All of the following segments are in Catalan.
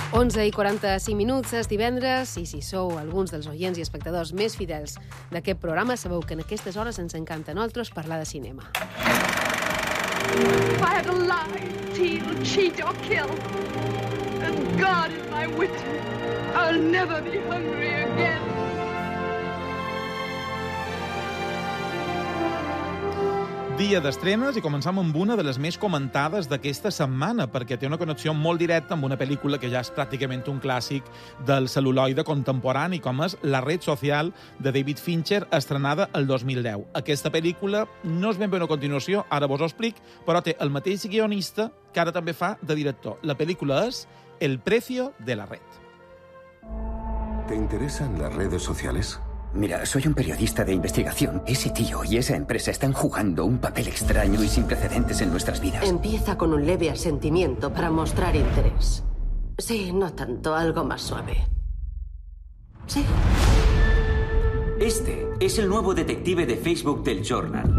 11:45, és divendres, i si sou alguns dels oients i espectadors més fidels d'aquest programa, sabeu que en aquestes hores ens encanta a nosaltres parlar de cinema. If I had to lie, steal, cheat or kill, and God is my witness, I'll never be hungry again. Dia d'estrenes i començam amb una de les més comentades d'aquesta setmana, perquè té una connexió molt directa amb una pel·lícula que ja és pràcticament un clàssic del cel·luloide contemporani, com és La red social de David Fincher, estrenada el 2010. Aquesta pel·lícula no és ben bé una continuació, ara vos ho explic, però té el mateix guionista que ara també fa de director. La pel·lícula és El precio de la red. ¿Te interesan las redes sociales? Mira, soy un periodista de investigación. Ese tío y esa empresa están jugando un papel extraño y sin precedentes en nuestras vidas. Empieza con un leve asentimiento para mostrar interés. Sí, no tanto, algo más suave. Sí. Este es el nuevo detective de Facebook del Journal.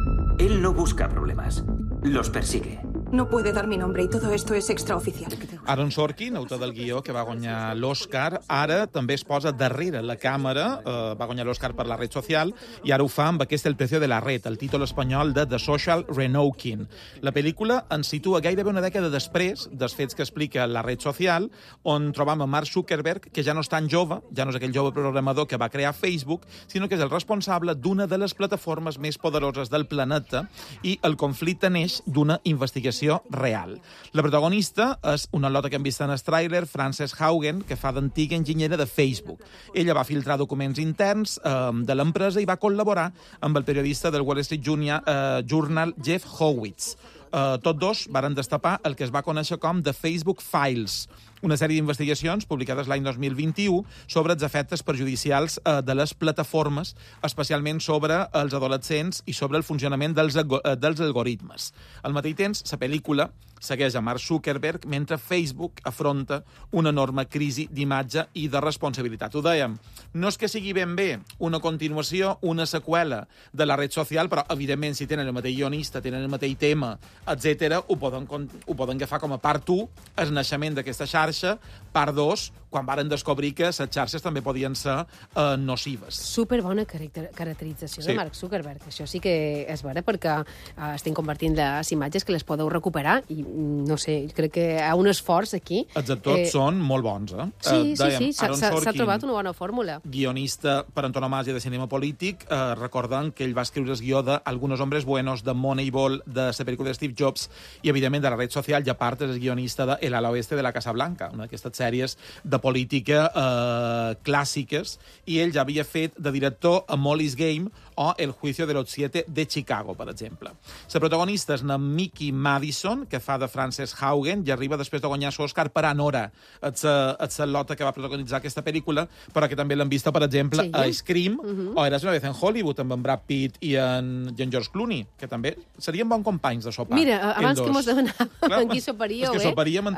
Él no busca problemas, los persigue. No puede dar mi nombre y todo esto es extraoficial. Aaron Sorkin, autor del guió que va guanyar l'Oscar, ara també es posa darrere la càmera, va guanyar l'Oscar per La red social, i ara ho fa amb aquest El precio de la red, el títol espanyol de The Social Renouking. La pel·lícula ens situa gairebé una dècada després dels fets que explica La red social, on trobam a Mark Zuckerberg, que ja no és tan jove, ja no és aquell jove programador que va crear Facebook, sinó que és el responsable d'una de les plataformes més poderoses del planeta, i el conflicte neix d'una investigació real. La protagonista és una lota que hem vist en el tràiler, Frances Haugen, que fa d'antiga enginyera de Facebook. Ella va filtrar documents interns de l'empresa i va col·laborar amb el periodista del Wall Street Journal, Jeff Howitz. Tots dos varen destapar el que es va conèixer com The Facebook Files, una sèrie d'investigacions publicades l'any 2021 sobre els efectes perjudicials de les plataformes, especialment sobre els adolescents i sobre el funcionament dels algoritmes. Al mateix temps, la pel·lícula segueix a Mark Zuckerberg mentre Facebook afronta una enorme crisi d'imatge i de responsabilitat. Ho dèiem, no és que sigui ben bé una continuació, una seqüela de La red social, però, evidentment, si tenen el mateix guionista, tenen el mateix tema, etc., ho poden agafar com a part 1, el naixement d'aquesta xarxa, part 2, quan varen descobrir que les xarxes també podien ser nocives. Superbona caracterització de Mark Zuckerberg. Això sí que és vera, perquè estem convertint les imatges que les podeu recuperar i, no sé, crec que hi ha un esforç aquí. Els actors són molt bons, eh? Sí, s'ha trobat una bona fórmula. Guionista per antonomàsia de cinema polític, recordant que ell va escriure el guió de Algunos hombres buenos, de Moneyball, de la pel·lícula de Steve Jobs i, evidentment, de La red social, i a part és el guionista de El ala oeste de la Casa Blanca, una d'aquestes sèries de política clàssiques, i ell ja havia fet de director a Molly's Game o El juicio de los 7 de Chicago, per exemple. La protagonista és na Mickey Madison, que fa de Frances Haugen, i arriba després de guanyar l'Oscar per Anora, la lota que va protagonitzar aquesta pel·lícula, però que també l'hem vista, per exemple, a Scream, o Eras una vez en Hollywood, amb en Brad Pitt i en George Clooney, que també serien bons companys de sopar. Mira, abans que mos demanàvem en qui soparíeu, és que soparíem